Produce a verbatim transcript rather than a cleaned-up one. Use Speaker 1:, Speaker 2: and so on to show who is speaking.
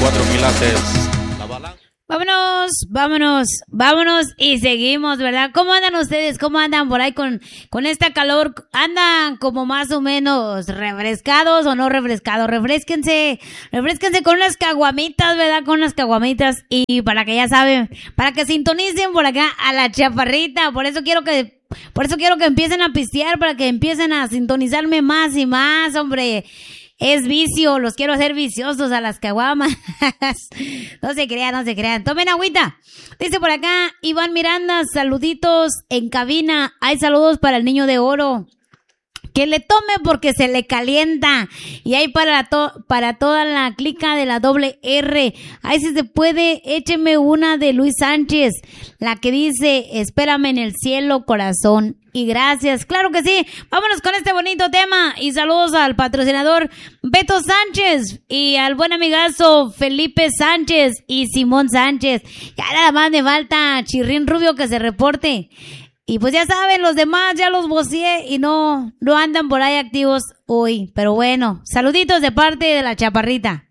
Speaker 1: cuatro quilates. La balanza.
Speaker 2: Vámonos, vámonos, vámonos y seguimos, ¿verdad? ¿Cómo andan ustedes? ¿Cómo andan por ahí con, con esta calor? ¿Andan como más o menos refrescados o no refrescados? Refresquense, refresquense con unas caguamitas, ¿verdad? Con unas caguamitas y para que ya saben, para que sintonicen por acá a la Chaparrita. Por eso quiero que, por eso quiero que empiecen a pistear, para que empiecen a sintonizarme más y más, hombre. Es vicio, los quiero hacer viciosos a las caguamas. No se crean, no se crean. Tomen agüita. Dice por acá Iván Miranda, saluditos en cabina. Hay saludos para el niño de oro. Que le tome porque se le calienta. Y hay para to para toda la clica de la doble R. Ahí si se puede, écheme una de Luis Sánchez. La que dice, espérame en el cielo, corazón. Y gracias, claro que sí. Vámonos con este bonito tema. Y saludos al patrocinador Beto Sánchez. Y al buen amigazo Felipe Sánchez y Simón Sánchez. Ya nada más me falta Chirrín Rubio que se reporte. Y pues ya saben, los demás ya los voceé y no, no andan por ahí activos hoy. Pero bueno, saluditos de parte de la Chaparrita.